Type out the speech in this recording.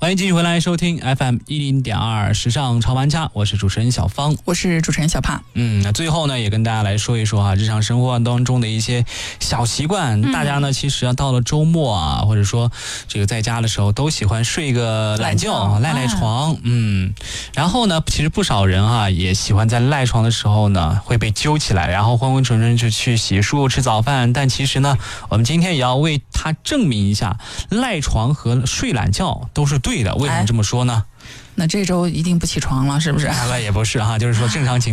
欢迎继续回来收听 FM10.2 时尚潮玩家，我是主持人小芳， 我是主持人小帕。 那最后呢，也跟大家来说一说啊，日常生活当中的一些小习惯。大家呢，其实到了周末啊，或者说这个在家的时候，都喜欢睡个懒觉，赖床。然后呢，其实不少人啊，也喜欢在赖床的时候呢，会被揪起来，然后昏昏沉沉就去洗漱、吃早饭。但其实呢，我们今天也要为他证明一下，赖床和睡懒觉都是对的。为什么这么说呢？ 那这周一定不起床了，是不是？ 也不是哈，就是说正常情况